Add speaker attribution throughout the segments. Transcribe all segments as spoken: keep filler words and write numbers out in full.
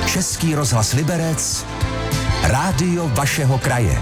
Speaker 1: Český rozhlas Liberec, rádio vašeho kraje.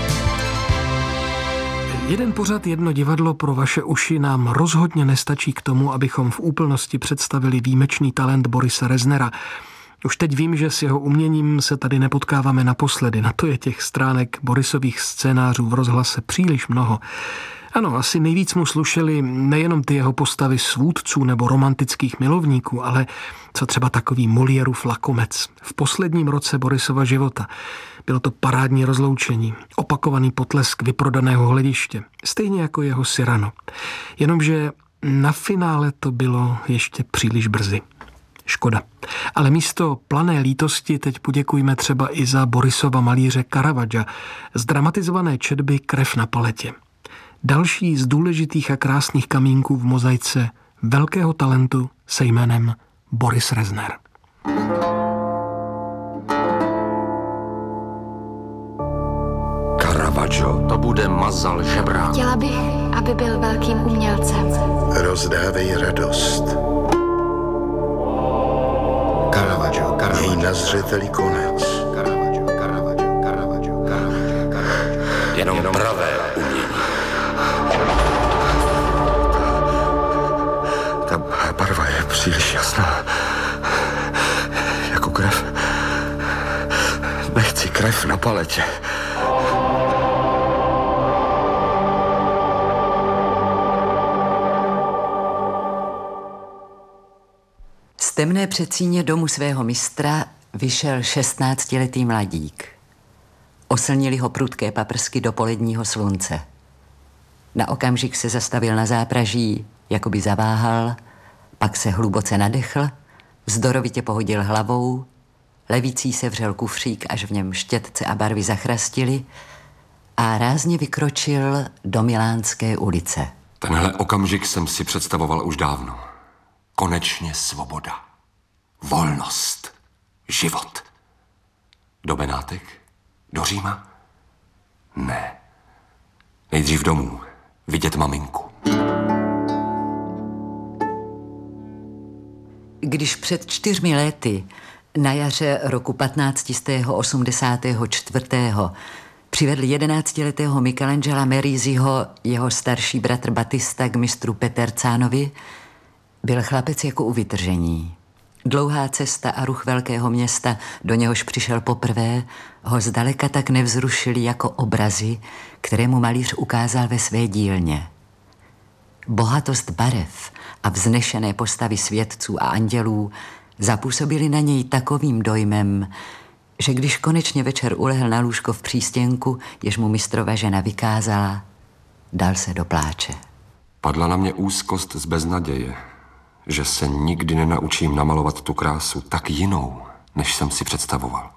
Speaker 2: Jeden pořad, jedno divadlo pro vaše uši nám rozhodně nestačí k tomu, abychom v úplnosti představili výjimečný talent Borise Reznera. Už teď vím, že s jeho uměním se tady nepotkáváme naposledy. Na to je těch stránek Borisových scénářů v rozhlase příliš mnoho. Ano, asi nejvíc mu slušely nejenom ty jeho postavy svůdců nebo romantických milovníků, ale co třeba takový Moliérův lakomec v posledním roce Borisova života. Bylo to parádní rozloučení, opakovaný potlesk vyprodaného hlediště, stejně jako jeho Cyrano. Jenomže na finále to bylo ještě příliš brzy. Škoda. Ale místo plané lítosti teď poděkujme třeba i za Borisova malíře Caravaggia z dramatizované četby Krev na paletě. Další z důležitých a krásných kamínků v mozaice velkého talentu se jménem Boris Rezner.
Speaker 3: Caravaggio, to bude mazal žebrák.
Speaker 4: Chtěla bych, aby byl velkým umělcem.
Speaker 5: Rozdávej radost.
Speaker 3: Caravaggio, Caravaggio.
Speaker 5: Měj na zřeteli konec.
Speaker 3: Caravaggio, Caravaggio, Caravaggio, Caravaggio, Caravaggio. Jenom pravé umění.
Speaker 5: Ta barva je příliš jasná. Jako krev. Nechci krev na paletě.
Speaker 6: Z temné předsíně domu svého mistra vyšel šestnáctiletý mladík. Oslnili ho prudké paprsky do poledního slunce. Na okamžik se zastavil na zápraží, jakoby zaváhal, pak se hluboce nadechl, vzdorovitě pohodil hlavou, levící se vřel kufřík, až v něm štětce a barvy zachrastily, a rázně vykročil do Milánské ulice.
Speaker 3: Tenhle okamžik jsem si představoval už dávno. Konečně svoboda. Volnost. Život. Do Benátek? Do Říma? Ne. Nejdřív domů. Vidět maminku.
Speaker 6: Když před čtyřmi lety, na jaře roku patnáct osmdesát čtyři. přivedl jedenáctiletého Michelangela Merisiho jeho starší bratr Batista k mistru Peterzanovi, byl chlapec jako u vytržení. Dlouhá cesta a ruch velkého města, do něhož přišel poprvé, ho zdaleka tak nevzrušili jako obrazy, které mu malíř ukázal ve své dílně. Bohatost barev a vznešené postavy světců a andělů zapůsobily na něj takovým dojmem, že když konečně večer ulehl na lůžko v přístěnku, jež mu mistrova žena vykázala, dal se do pláče.
Speaker 3: Padla na mě úzkost z beznaděje, že se nikdy nenaučím namalovat tu krásu tak jinou, než jsem si představoval.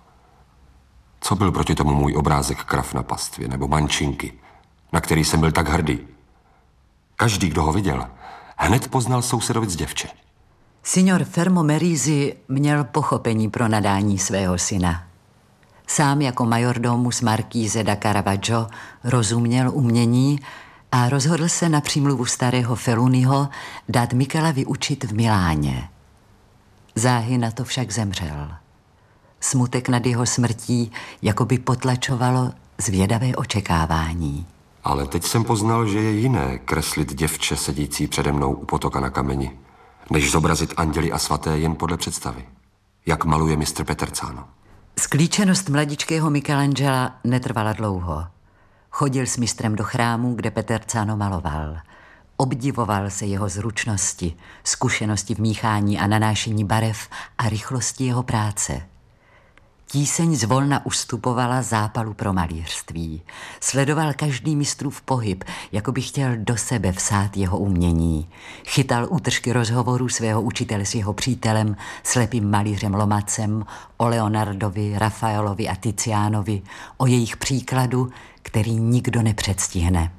Speaker 3: Co byl proti tomu můj obrázek Krav na pastvě nebo Mančinky, na který jsem byl tak hrdý? Každý, kdo ho viděl, hned poznal sousedovic děvče.
Speaker 6: Signor Fermo Merisi měl pochopení pro nadání svého syna. Sám jako majordomus markíze da Caravaggio rozuměl umění a rozhodl se na přímluvu starého Feluniho dát Michela vyučit v Miláně. Záhy na to však zemřel. Smutek nad jeho smrtí jakoby potlačovalo zvědavé očekávání.
Speaker 3: Ale teď jsem poznal, že je jiné kreslit děvče sedící přede mnou u potoka na kameni, než zobrazit anděly a svaté jen podle představy, jak maluje mistr Peterzano.
Speaker 6: Sklíčenost mladičkého Michelangela netrvala dlouho. Chodil s mistrem do chrámu, kde Peterzano maloval. Obdivoval se jeho zručnosti, zkušenosti v míchání a nanášení barev a rychlosti jeho práce. Tíseň zvolna ustupovala zápalu pro malířství. Sledoval každý mistrův pohyb, jako by chtěl do sebe vsát jeho umění. Chytal útržky rozhovorů svého učitele s jeho přítelem, slepým malířem Lomacem, o Leonardovi, Rafaelovi a Tizianovi, o jejich příkladu, který nikdo nepředstihne.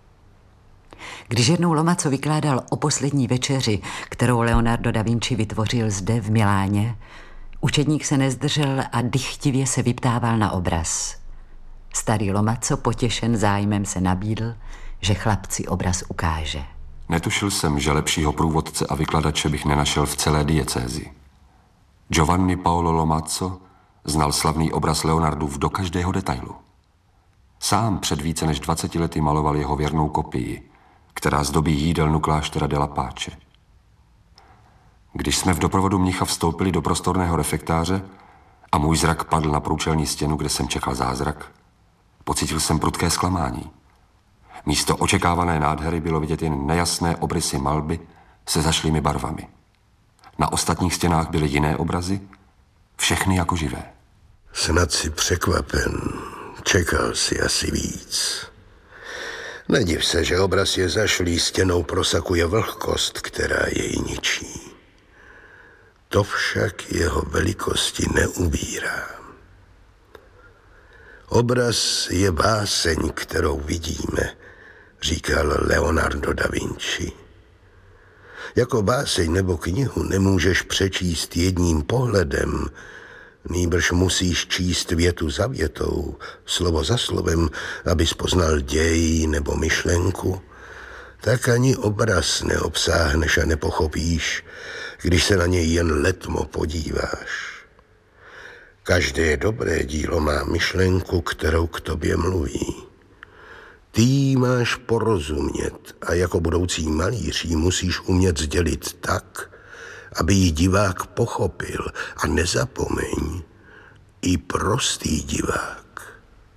Speaker 6: Když jednou Lomaco vykládal o poslední večeři, kterou Leonardo da Vinci vytvořil zde v Miláně, učedník se nezdržel a dychtivě se vyptával na obraz. Starý Lomaco potěšen zájmem se nabídl, že chlapci obraz ukáže.
Speaker 3: Netušil jsem, že lepšího průvodce a vykladače bych nenašel v celé diecézi. Giovanni Paolo Lomazzo znal slavný obraz Leonardův do každého detailu. Sám před více než dvaceti lety maloval jeho věrnou kopii, která zdobí jídelnu kláštera della Pace. Když jsme v doprovodu mnicha vstoupili do prostorného refektáře a můj zrak padl na průčelní stěnu, kde jsem čekal zázrak, pocítil jsem prudké zklamání. Místo očekávané nádhery bylo vidět jen nejasné obrysy malby se zašlými barvami. Na ostatních stěnách byly jiné obrazy, všechny jako živé.
Speaker 5: Snad si překvapen, čekal si asi víc. Nediv se, že obraz je zašlý stěnou prosakuje vlhkost, která jej ničí. To však jeho velikosti neubírá. Obraz je báseň, kterou vidíme, říkal Leonardo da Vinci. Jako báseň nebo knihu nemůžeš přečíst jedním pohledem, nýbrž musíš číst větu za větou, slovo za slovem, abys poznal děj nebo myšlenku. Tak ani obraz neobsáhneš a nepochopíš, když se na něj jen letmo podíváš. Každé dobré dílo má myšlenku, kterou k tobě mluví. Ty jí máš porozumět a jako budoucí malíř ji musíš umět sdělit tak, aby ji divák pochopil. A nezapomeň, i prostý divák.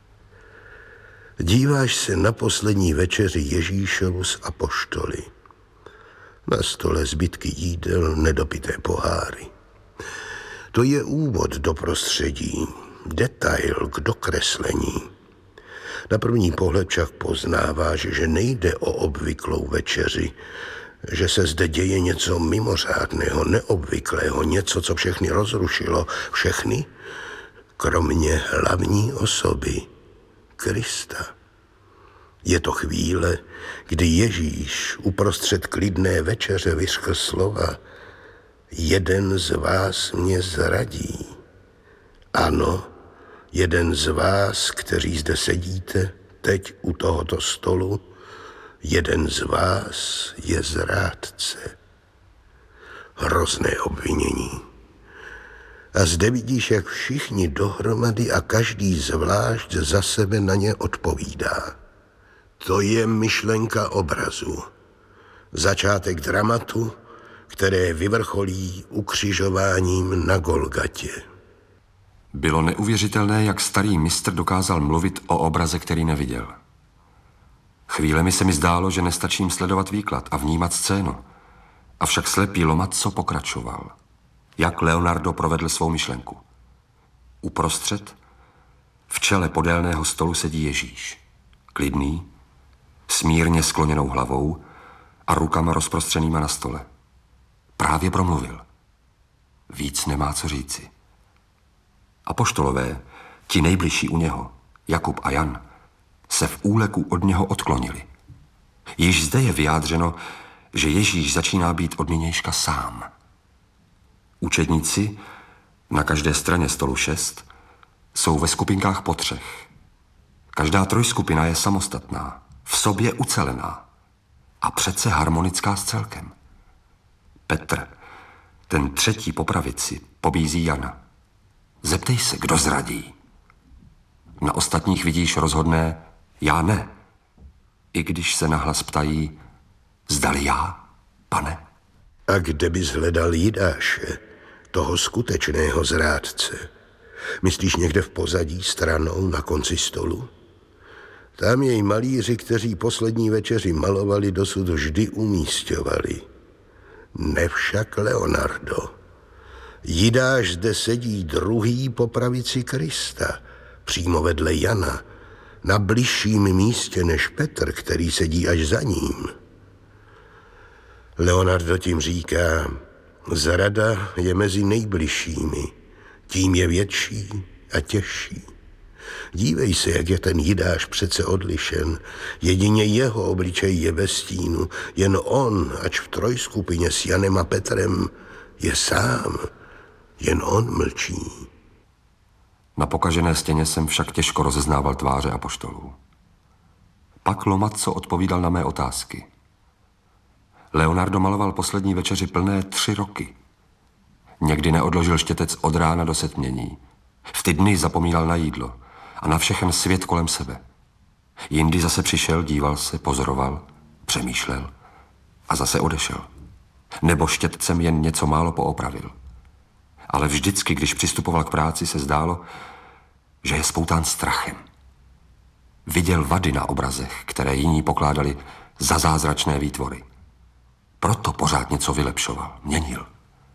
Speaker 5: Díváš se na poslední večeři Ježíšovu s apoštoly. Na stole zbytky jídel, nedopité poháry. To je úvod do prostředí, detail k dokreslení. Na první pohled však poznáváš, že nejde o obvyklou večeři, že se zde děje něco mimořádného, neobvyklého, něco, co všechny rozrušilo, všechny, kromě hlavní osoby, Krista. Je to chvíle, kdy Ježíš uprostřed klidné večeře vyřkl slova: jeden z vás mě zradí. Ano, jeden z vás, kteří zde sedíte teď u tohoto stolu, jeden z vás je zrádce. Hrozné obvinění. A zde vidíš, jak všichni dohromady a každý zvlášť za sebe na ně odpovídá. To je myšlenka obrazu. Začátek dramatu, které vyvrcholí ukřižováním na Golgatě.
Speaker 3: Bylo neuvěřitelné, jak starý mistr dokázal mluvit o obraze, který neviděl. Chvílemi se mi zdálo, že nestačím sledovat výklad a vnímat scénu. Avšak slepý Lomazzo pokračoval. Jak Leonardo provedl svou myšlenku. Uprostřed, v čele podélného stolu sedí Ježíš. Klidný, smírně skloněnou hlavou a rukama rozprostřenýma na stole. Právě promluvil. Víc nemá co říci. Apoštolové, ti nejbližší u něho, Jakub a Jan, se v úleku od něho odklonili. Již zde je vyjádřeno, že Ježíš začíná být od nynějška sám. Učedníci, na každé straně stolu šest, jsou ve skupinkách po třech. Každá trojskupina je samostatná, v sobě ucelená a přece harmonická s celkem. Petr, ten třetí po pravici, pobízí Jana. Zeptej se, kdo zradí. Na ostatních vidíš rozhodné, já ne. I když se nahlas ptají, zdali já, pane.
Speaker 5: A kde bys hledal Jidáše, toho skutečného zrádce? Myslíš někde v pozadí stranou na konci stolu? Tam jej malíři, kteří poslední večeři malovali, dosud vždy umísťovali. Ne však Leonardo. Jidáš zde sedí druhý po pravici Krista, přímo vedle Jana, na bližším místě než Petr, který sedí až za ním. Leonardo tím říká, zrada je mezi nejbližšími, tím je větší a těžší. Dívej se, jak je ten Jidáš přece odlišen. Jedině jeho obličej je ve stínu, jen on, ač v trojskupině s Janem a Petrem, je sám. Jen on mlčí.
Speaker 3: Na pokažené stěně jsem však těžko rozeznával tváře apoštolů. Pak Lomazzo odpovídal na mé otázky. Leonardo maloval poslední večeři plné tři roky. Někdy neodložil štětec od rána do setmění. V ty dny zapomínal na jídlo a na všechen svět kolem sebe. Jindy zase přišel, díval se, pozoroval, přemýšlel a zase odešel. Nebo štětcem jen něco málo poopravil. Ale vždycky, když přistupoval k práci, se zdálo, že je spoután strachem. Viděl vady na obrazech, které jiní pokládali za zázračné výtvory. Proto pořád něco vylepšoval, měnil.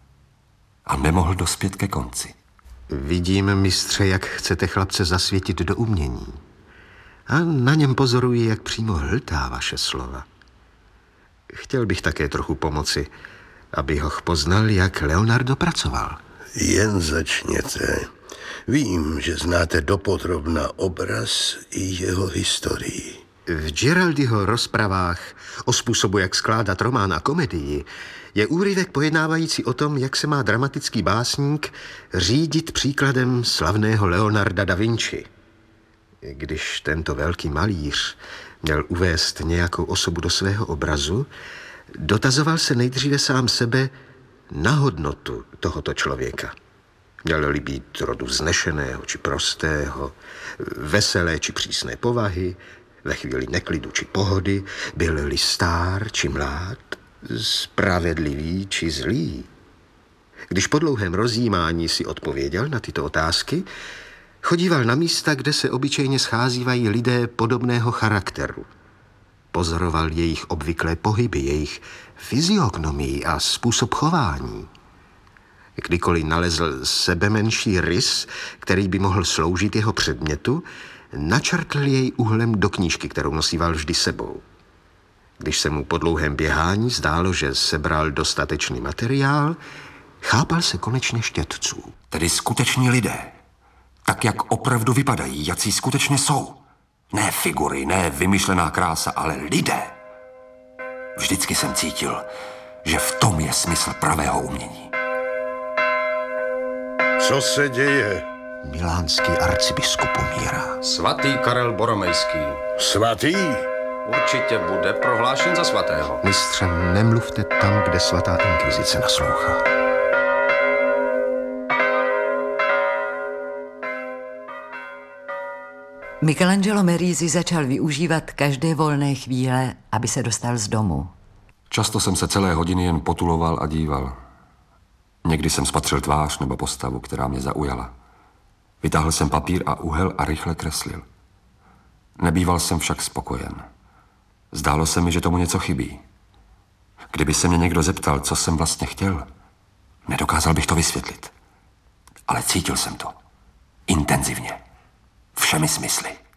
Speaker 3: A nemohl dospět ke konci.
Speaker 7: Vidím, mistře, jak chcete chlapce zasvětit do umění. A na něm pozoruji, jak přímo hltá vaše slova. Chtěl bych také trochu pomoci, aby ho poznal, jak Leonardo pracoval.
Speaker 5: Jen začněte. Vím, že znáte dopodrobna obraz i jeho historii.
Speaker 7: V Giraldiho rozpravách o způsobu, jak skládat román a komedii, je úryvek pojednávající o tom, jak se má dramatický básník řídit příkladem slavného Leonarda da Vinci. Když tento velký malíř měl uvést nějakou osobu do svého obrazu, dotazoval se nejdříve sám sebe na hodnotu tohoto člověka. Měl-li být rodu vznešeného či prostého, veselé či přísné povahy, ve chvíli neklidu či pohody, byl-li stár či mlád, spravedlivý či zlý. Když po dlouhém rozjímání si odpověděl na tyto otázky, chodíval na místa, kde se obyčejně scházívají lidé podobného charakteru. Pozoroval jejich obvyklé pohyby, jejich fyziognomii a způsob chování. Kdykoliv nalezl sebemenší rys, který by mohl sloužit jeho předmětu, načrtl jej úhlem do knížky, kterou nosíval vždy sebou. Když se mu po dlouhém běhání zdálo, že sebral dostatečný materiál, chápal se konečně štětců.
Speaker 3: Tedy skuteční lidé. Tak, jak opravdu vypadají, jací skutečně jsou. Ne figury, ne vymyšlená krása, ale lidé. Vždycky jsem cítil, že v tom je smysl pravého umění.
Speaker 5: Co se děje?
Speaker 7: Milánský arcibiskup umírá.
Speaker 8: Svatý Karel Boromejský.
Speaker 5: Svatý?
Speaker 8: Určitě bude prohlášen za svatého.
Speaker 7: Mistře, nemluvte tam, kde svatá inkvizice naslouchá.
Speaker 6: Michelangelo Merisi začal využívat každé volné chvíle, aby se dostal z domu.
Speaker 3: Často jsem se celé hodiny jen potuloval a díval. Někdy jsem spatřil tvář nebo postavu, která mě zaujala. Vytáhl jsem papír a úhel a rychle kreslil. Nebýval jsem však spokojen. Zdálo se mi, že tomu něco chybí. Kdyby se mě někdo zeptal, co jsem vlastně chtěl, nedokázal bych to vysvětlit. Ale cítil jsem to. Intenzivně. Všemi smysly.